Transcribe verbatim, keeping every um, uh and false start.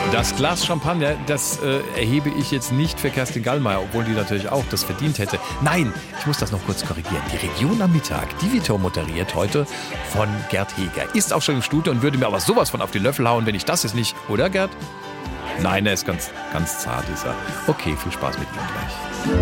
Das Glas Champagner, das äh, erhebe ich jetzt nicht für Kerstin Gallmeier, obwohl die natürlich auch das verdient hätte. Nein, ich muss das noch kurz korrigieren. Die Region am Mittag, die wird moderiert heute von Gerd Heger. Ist auch schon im Studio und würde mir aber sowas von auf die Löffel hauen, wenn ich das jetzt nicht... Oder, Gerd? Nein, er ist ganz, ganz zart, ist er. Okay, viel Spaß mit ihm gleich.